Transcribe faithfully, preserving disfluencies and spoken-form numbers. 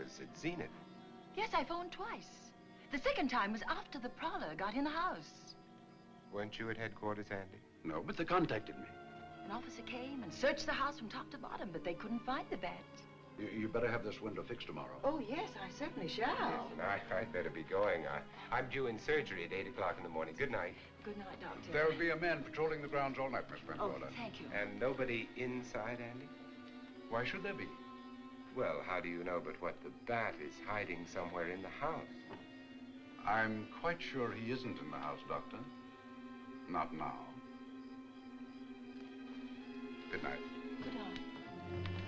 was at Zenith. Yes, I phoned twice. The second time was after the prowler got in the house. Weren't you at headquarters, Andy? No, but they contacted me. An officer came and searched the house from top to bottom, but they couldn't find the bat. You, you better have this window fixed tomorrow. Oh, yes, I certainly shall. Listen, I, I'd better be going. I, I'm due in surgery at eight o'clock in the morning. Good night. Good night, Doctor. There'll be a man patrolling the grounds all night, Miss Oh, Brentwater. thank you. And nobody inside, Andy? Why should there be? Well, how do you know but what the bat is hiding somewhere in the house? I'm quite sure he isn't in the house, Doctor. Not now. Good night.